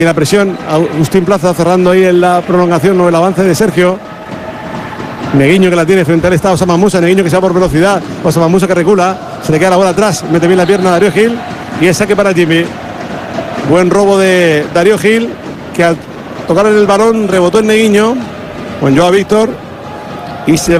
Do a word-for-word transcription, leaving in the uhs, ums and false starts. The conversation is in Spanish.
Y la presión, Agustín Plaza cerrando ahí en la prolongación o el avance de Sergio. Neguinho que la tiene frente al estado Osama Musa, Neguinho que se va por velocidad, Osama Musa que recula, se le queda la bola atrás, mete bien la pierna a Darío Gil y es saque para Jimmy. Buen robo de Darío Gil, que al tocar el balón rebotó en Neguinho, con Joao Víctor y se